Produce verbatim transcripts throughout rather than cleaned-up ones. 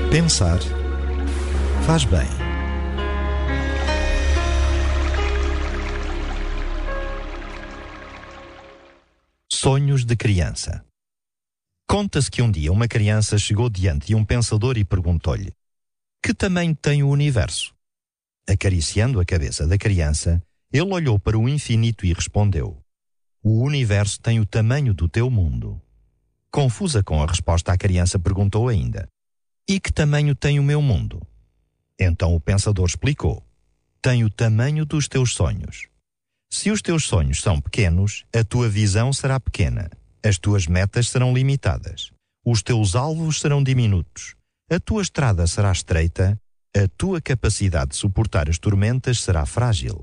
Pensar faz bem. Sonhos de criança. Conta-se que um dia uma criança chegou diante de um pensador e perguntou-lhe: que tamanho tem o universo? Acariciando a cabeça da criança, ele olhou para o infinito e respondeu: o universo tem o tamanho do teu mundo. Confusa com a resposta, a criança perguntou ainda: e que tamanho tem o meu mundo? Então o pensador explicou: tem o tamanho dos teus sonhos. Se os teus sonhos são pequenos, a tua visão será pequena, as tuas metas serão limitadas, os teus alvos serão diminutos, a tua estrada será estreita, a tua capacidade de suportar as tormentas será frágil.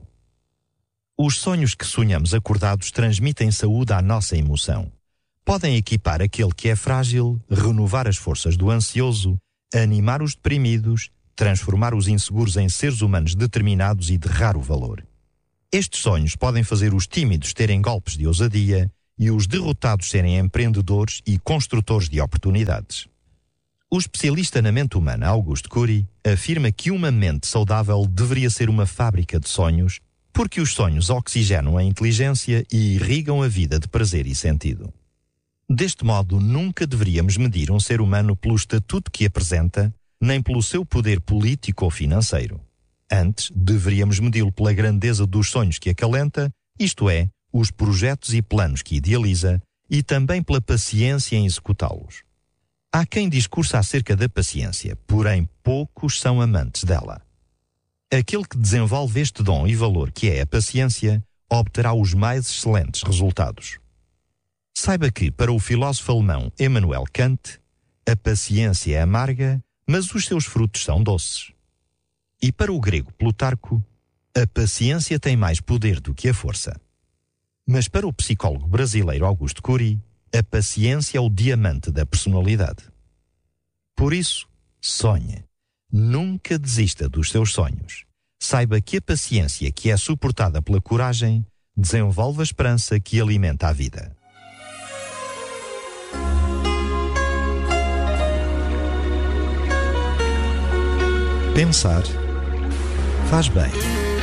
Os sonhos que sonhamos acordados transmitem saúde à nossa emoção. Podem equipar aquele que é frágil, renovar as forças do ansioso, animar os deprimidos, transformar os inseguros em seres humanos determinados e de raro valor. Estes sonhos podem fazer os tímidos terem golpes de ousadia e os derrotados serem empreendedores e construtores de oportunidades. O especialista na mente humana Auguste Cury afirma que uma mente saudável deveria ser uma fábrica de sonhos, porque os sonhos oxigenam a inteligência e irrigam a vida de prazer e sentido. Deste modo, nunca deveríamos medir um ser humano pelo estatuto que apresenta, nem pelo seu poder político ou financeiro. Antes, deveríamos medi-lo pela grandeza dos sonhos que acalenta, isto é, os projetos e planos que idealiza, e também pela paciência em executá-los. Há quem discursa acerca da paciência, porém poucos são amantes dela. Aquele que desenvolve este dom e valor que é a paciência, obterá os mais excelentes resultados. Saiba que, para o filósofo alemão Immanuel Kant, a paciência é amarga, mas os seus frutos são doces. E para o grego Plutarco, a paciência tem mais poder do que a força. Mas para o psicólogo brasileiro Auguste Cury, a paciência é o diamante da personalidade. Por isso, sonhe. Nunca desista dos seus sonhos. Saiba que a paciência que é suportada pela coragem desenvolve a esperança que alimenta a vida. Pensar faz bem.